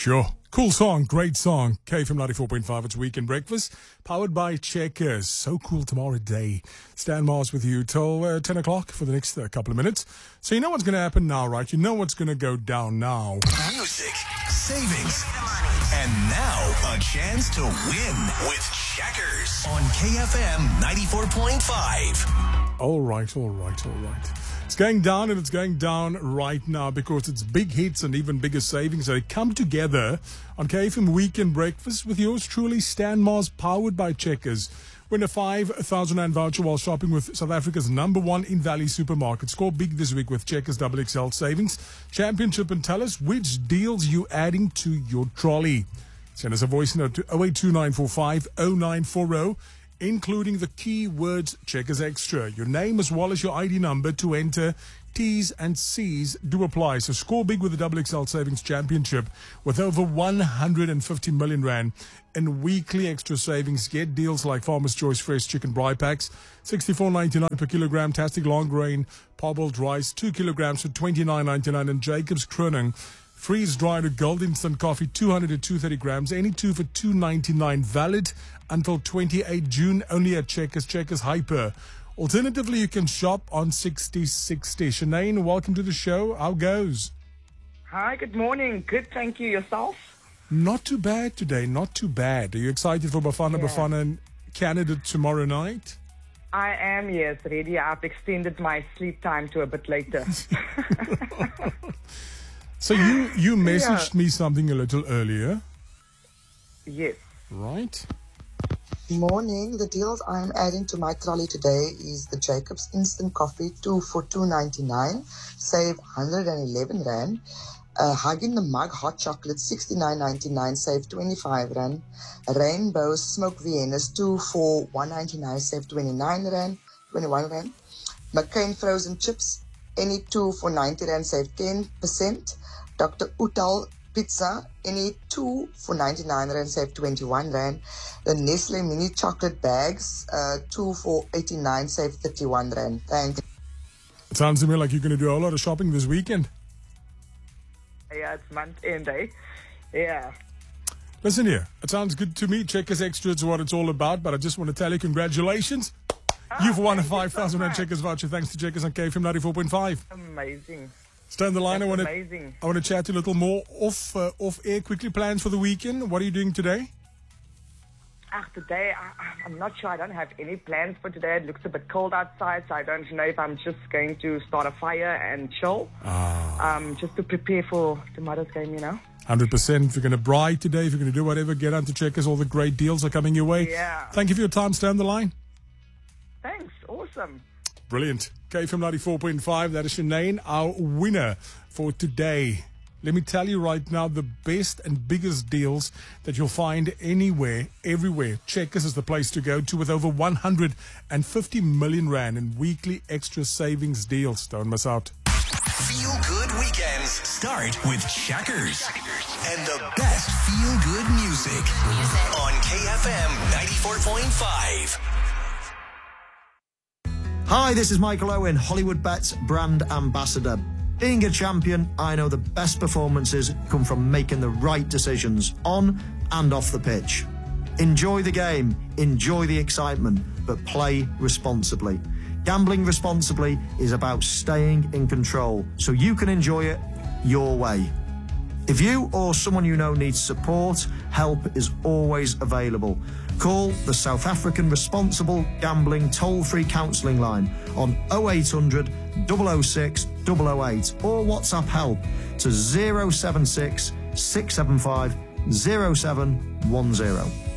Sure. Cool song, great song. KFM 94.5, it's Weekend Breakfast, powered by Checkers. So cool tomorrow day. Stan Mars with you till 10 o'clock for the next couple of minutes. So you know what's going to happen now, right? You know what's going to go down now. Music, savings, and now a chance to win with Checkers on KFM 94.5. All right. It's going down, and it's going down right now because it's big hits and even bigger savings. They come together on KFM Weekend Breakfast with yours truly, Stan Mars, powered by Checkers. Win a 5,000 Rand voucher while shopping with South Africa's #1 in Valley supermarket. Score big this week with Checkers XXL Savings Championship, and tell us which deals you adding to your trolley. Send us a voice note to 082945 0940. Including the keywords Checkers Extra. Your name as well as your ID number to enter. T's and C's do apply. So score big with the XXL Savings Championship with over 150 million Rand in weekly extra savings. Get deals like Farmer's Choice Fresh Chicken Braai Packs, $64.99 per kilogram. Tastic Long Grain Parboiled Rice, 2 kilograms for $29.99. And Jacob's Kroning freeze-dried with Gold Instant Coffee, 200 to 230 grams, any two for $2.99, valid until 28 June, only at Checkers Hyper. Alternatively, you can shop on 6060. Shanae, welcome to the show. How goes? Hi, good morning. Good, thank you. Yourself? Not too bad today, not too bad. Are you excited for Bafana in Canada tomorrow night? I am, yes, ready. I've extended my sleep time to a bit later. So you messaged me something a little earlier. Yes. Right. Morning. The deals I'm adding to my trolley today is the Jacob's Instant Coffee, 2 for $2.99, save 111 Rand. Hug in the Mug Hot Chocolate, $69.99, save 25 Rand. Rainbow Smoked Viennas, 2 for $1.99, save 21 Rand. McCain Frozen Chips, any 2 for 90 Rand, save 10%. Dr. Utal Pizza, any 2 for 99 Rand, save 21 Rand. The Nestle Mini Chocolate Bags, 2 for 89, save 31 Rand. Thanks. It sounds to me like you're going to do a lot of shopping this weekend. Yeah, it's month end, eh? Yeah. Listen here, it sounds good to me. Checkers Extra is what it's all about, but I just want to tell you congratulations. You've won a 5,000 Rand Checkers voucher thanks to Checkers on KFM 94.5. Amazing. Stay on the line. Amazing. I want to chat a little more off air. Quickly, plans for the weekend. What are you doing today? Today, I'm not sure. I don't have any plans for today. It looks a bit cold outside, so I don't know if I'm just going to start a fire and chill. Just to prepare for tomorrow's game, 100%. If you're going to braai today, if you're going to do whatever, get on to Checkers. All the great deals are coming your way. Yeah. Thank you for your time. Stay on the line. Thanks. Awesome. Brilliant. KFM 94.5, that is Shanae, our winner for today. Let me tell you right now, the best and biggest deals that you'll find anywhere, everywhere. Checkers is the place to go to with over 150 million Rand in weekly extra savings deals. Don't miss out. Feel good weekends start with Checkers. And the best feel good music on KFM 94.5. Hi, this is Michael Owen, Hollywood Bets brand ambassador. Being a champion, I know the best performances come from making the right decisions on and off the pitch. Enjoy the game, enjoy the excitement, but play responsibly. Gambling responsibly is about staying in control so you can enjoy it your way. If you or someone you know needs support, help is always available. Call the South African Responsible Gambling toll-free counselling line on 0800 006 008 or WhatsApp help to 076 675 0710.